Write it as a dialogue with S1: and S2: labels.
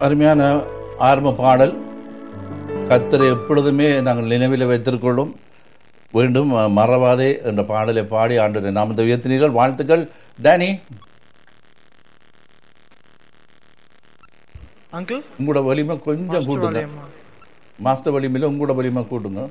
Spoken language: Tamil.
S1: அருமையான ஆரம்ப பாடல். கர்த்தரை எப்பொழுதுமே நாங்கள் நினைவில் வைத்திருக்கொள்ளும் வேண்டும் மறவாதே என்ற பாடலை பாடி ஆண்டு நாமத்தை உயர்த்தினீர்கள். வாழ்த்துக்கள் டேனி.
S2: அங்கிள்
S1: உங்களோட வலிமை கொஞ்சம் கூட்டுங்க. மாஸ்டர் வலிமையில உங்களோட வலிமை கூட்டுங்க.